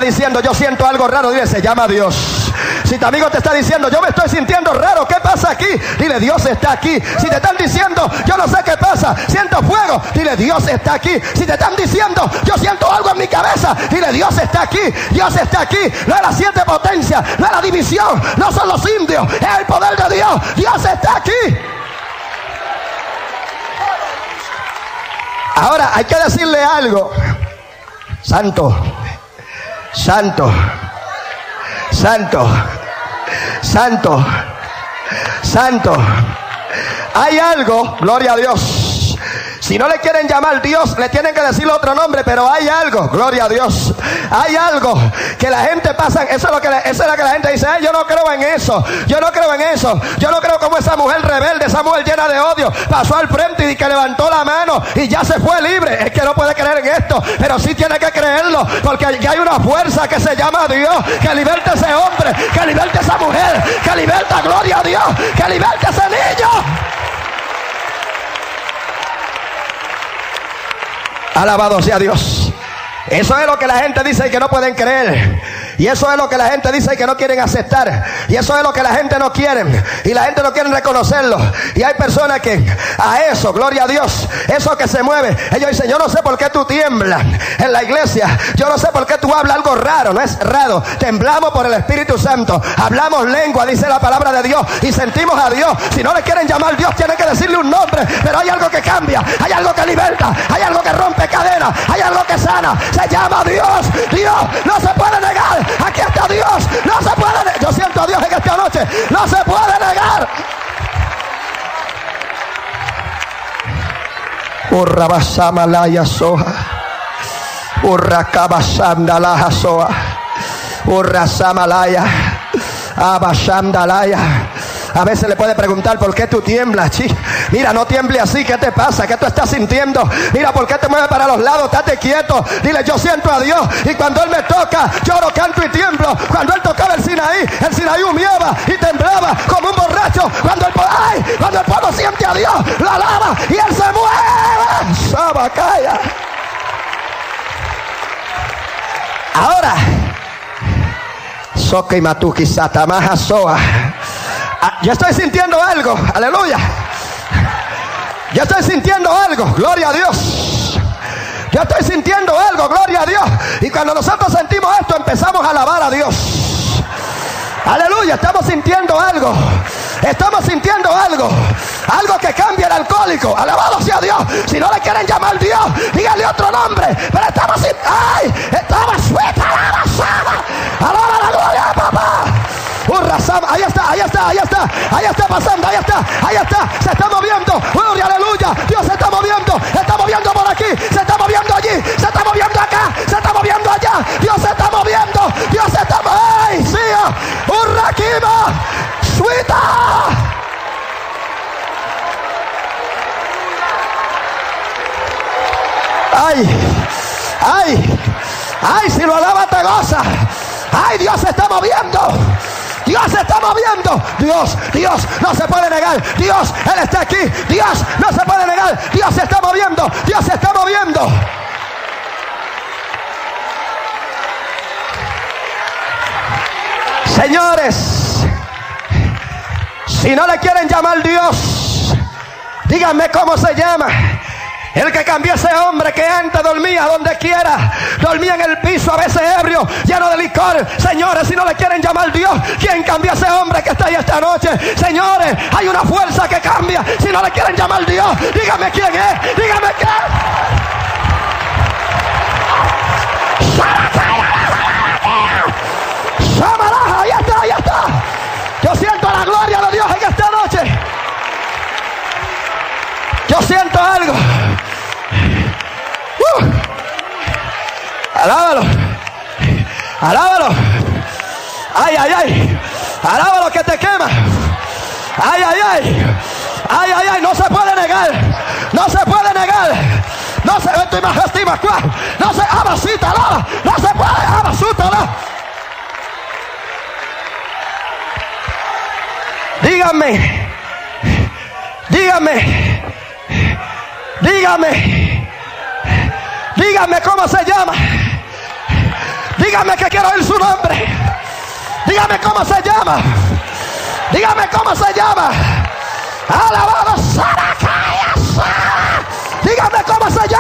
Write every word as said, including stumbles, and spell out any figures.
diciendo, yo siento algo raro, dile, se llama Dios. Si tu amigo te está diciendo, yo me estoy sintiendo raro, ¿qué pasa aquí? Dile, Dios está aquí. Si te están diciendo, yo no sé qué pasa, siento fuego, dile, Dios está aquí. Si te están diciendo, yo siento algo en mi cabeza, dile, Dios está aquí. Dios está aquí. No es las siete potencias, no es la división, no son los indios, es el poder de Dios. Dios está aquí. Ahora hay que decirle algo. Santo, santo, santo, santo, santo. Hay algo, gloria a Dios. Si no le quieren llamar Dios, le tienen que decir otro nombre, pero hay algo, gloria a Dios. Hay algo que la gente pasa, eso es lo que, eso es lo que la gente dice, hey, yo no creo en eso, yo no creo en eso, yo no creo como esa mujer rebelde, esa mujer llena de odio, pasó al frente y que levantó la mano y ya se fue libre. Es que no puede creer en esto, pero sí tiene que creerlo, porque hay una fuerza que se llama Dios, que liberta a ese hombre, que liberta a esa mujer, que liberta, gloria a Dios, que liberta a ese niño. Alabado sea Dios. Eso es lo que la gente dice y que no pueden creer. Y eso es lo que la gente dice y que no quieren aceptar. Y eso es lo que la gente no quiere. Y la gente no quiere reconocerlo. Y hay personas que a eso, gloria a Dios, eso que se mueve, ellos dicen, yo no sé por qué tú tiemblas en la iglesia. Yo no sé por qué tú hablas algo raro. No es raro. Temblamos por el Espíritu Santo. Hablamos lengua, dice la palabra de Dios. Y sentimos a Dios. Si no le quieren llamar Dios, tienen que decirle un nombre. Pero hay algo que cambia. Hay algo que liberta. Hay algo que rompe cadenas. Hay algo que sana. Se llama Dios. Dios no se puede negar. Aquí está Dios. No se puede negar. Yo siento a Dios en esta noche. No se puede negar. Urrabasamalaya soa. Urrakabasandalaja soa. Urrasamalaya. Abasandalaya. A veces le puede preguntar, ¿por qué tú tiemblas, chico? Mira, no tiemble así, ¿qué te pasa? ¿Qué tú estás sintiendo? Mira, ¿por qué te mueves para los lados? Estate quieto. Dile, yo siento a Dios. Y cuando Él me toca, lloro, canto y tiemblo. Cuando Él tocaba el Sinaí, el Sinaí humeaba y temblaba como un borracho. Cuando el, ¡ay! Cuando el pueblo siente a Dios, lo alaba y Él se mueve. Sabacaya. Ahora, Soca y Matuki Satamaja Soa. Ah, yo estoy sintiendo algo, aleluya. Yo estoy sintiendo algo, gloria a Dios. Yo estoy sintiendo algo, gloria a Dios. Y cuando nosotros sentimos esto, empezamos a alabar a Dios. Aleluya, estamos sintiendo algo. Estamos sintiendo algo. Algo que cambia el alcohólico. Alabado sea Dios. Si no le quieren llamar Dios, díganle otro nombre. Pero estamos sin... ¡ay! Estamos suelta la basada. Alaba la gloria, papá. Ahí está, ahí está, ahí está, ahí está pasando, ahí está, ahí está, se está moviendo, gloria, aleluya, Dios se está moviendo, se está moviendo por aquí, se está moviendo allí, se está moviendo acá, se está moviendo allá, Dios se está moviendo, Dios se está moviendo, ¡ay, sí! ¡Urraquima! ¡Suita! ¡Ay! ¡Ay! ¡Ay! Si lo alaba te goza. ¡Ay! Dios se está moviendo. Dios se está moviendo. Dios, Dios no se puede negar. Dios, Él está aquí. Dios no se puede negar. Dios se está moviendo. Dios se está moviendo. Señores, si no le quieren llamar Dios, díganme cómo se llama. El que cambió ese hombre que antes dormía donde quiera, dormía en el piso, a veces ebrio, lleno de licor. Señores, si no le quieren llamar Dios, ¿quién cambió ese hombre que está ahí esta noche? Señores, hay una fuerza que cambia. Si no le quieren llamar Dios, dígame quién es, dígame quién. Ahí está, ahí está. Yo siento la gloria de Dios en esta noche. Yo siento algo. Uh. Alábalo. Alábalo. Ay, ay, ay. Alábalo que te quema. Ay, ay, ay. Ay, ay, ay. No se puede negar. No se puede negar. No se ve tu imagen. No se abasita, alaba. No se puede abasuta, alaba. Dígame. Dígame. Dígame. Dígame cómo se llama. Dígame. Dígame que quiero oír su nombre. Dígame cómo se llama. Dígame cómo se llama. Alabado Sara.